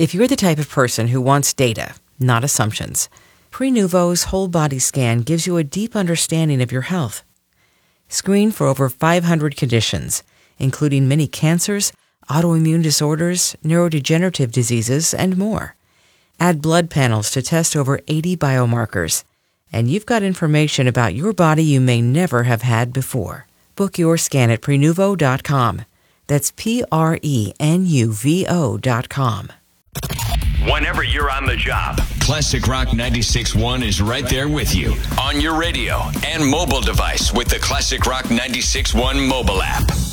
If you're the type of person who wants data, not assumptions, Prenuvo's whole body scan gives you a deep understanding of your health. Screen for over 500 conditions, including many cancers, autoimmune disorders, neurodegenerative diseases, and more. Add blood panels to test over 80 biomarkers, and you've got information about your body you may never have had before. Book your scan at Prenuvo.com. That's Prenuvo.com. Whenever you're on the job, Classic Rock 96.1 is right there with you on your radio and mobile device with the Classic Rock 96.1 mobile app.